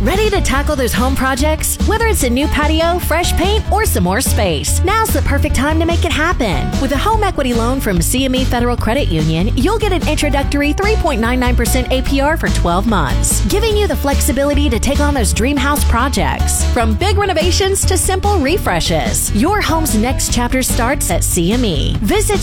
Ready to tackle those home projects? Whether it's a new patio, fresh paint, or some more space, now's the perfect time to make it happen. With a home equity loan from CME Federal Credit Union, you'll get an introductory 3.99% APR for 12 months, giving you the flexibility to take on those dream house projects. From big renovations to simple refreshes, your home's next chapter starts at CME. Visit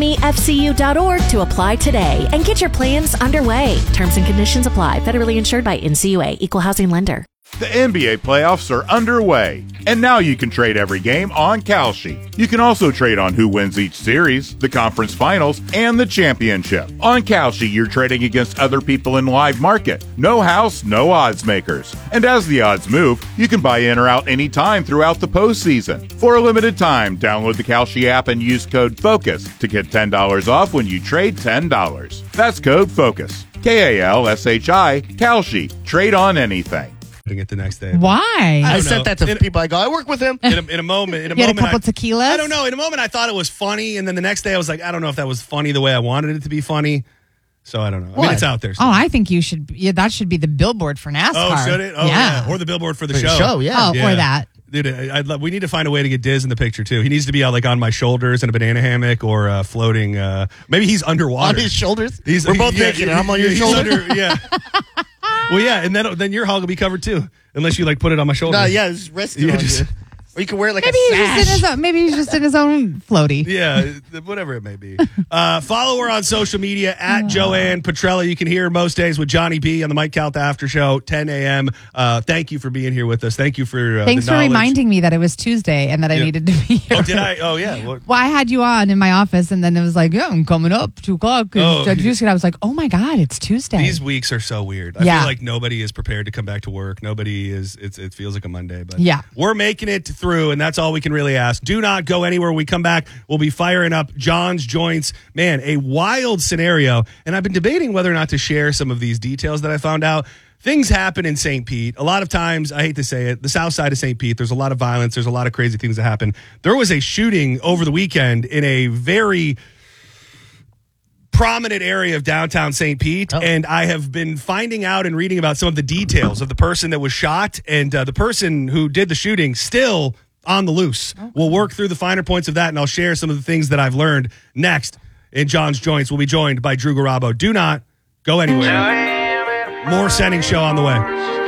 CMEFCU.org to apply today and get your plans underway. Terms and conditions apply. Federally insured by NCUA. Equal housing lender. The NBA playoffs are underway, and now you can trade every game on Kalshi. You can also trade on who wins each series, the conference finals, and the championship. On Kalshi, you're trading against other people in live market. No house, no odds makers. And as the odds move, you can buy in or out anytime throughout the postseason. For a limited time, download the Kalshi app and use code FOCUS to get $10 off when you trade $10. That's code FOCUS. KALSHI, Kalshi. Trade on anything. It the next day. Why? I sent that to people. I go, I work with him. In a moment. You had a couple tequilas? I don't know. In a moment, I thought it was funny, and then the next day, I was like, I don't know if that was funny the way I wanted it to be funny. So I don't know. I mean, it's out there. So. Oh, I think you should. Yeah, that should be the billboard for NASCAR. Oh, should it? Oh, yeah. Or the billboard for the show. Yeah. Oh, yeah. or that. Dude, we need to find a way to get Diz in the picture too. He needs to be like on my shoulders in a banana hammock or floating. Maybe he's underwater on his shoulders. We're both naked. And I'm on your shoulder. Yeah. Well, yeah, and then your hug will be covered too, unless you like put it on my shoulder. No, yeah, it's resting on you. Or you can wear it like maybe a sash. Maybe he's just in his own floaty. Yeah, whatever it may be. Follow her on social media at Joanne Petrella. You can hear her most days with Johnny B on the Mike Calta After Show, 10 a.m. Thank you for being here with us. Thank you for Thanks for reminding me that it was Tuesday and that I needed to be here. Oh, did I? Oh, yeah. Well, I had you on in my office, and then it was like, yeah, I'm coming up, 2 o'clock. I was like, oh, my God, it's Tuesday. These weeks are so weird. I feel like nobody is prepared to come back to work. Nobody is. It feels like a Monday. But we're making it through, and that's all we can really ask. Do not go anywhere. When we come back, we'll be firing up John's Joints. Man, a wild scenario. And I've been debating whether or not to share some of these details that I found out. Things happen in St. Pete. A lot of times, I hate to say it, the south side of St. Pete, there's a lot of violence. There's a lot of crazy things that happen. There was a shooting over the weekend in a very prominent area of downtown St. Pete, and I have been finding out and reading about some of the details of the person that was shot, and the person who did the shooting still on the loose. Okay. We'll work through the finer points of that, and I'll share some of the things that I've learned next in John's Joints. We'll be joined by Drew Garabo. Do not go anywhere. More Sending Show on the way.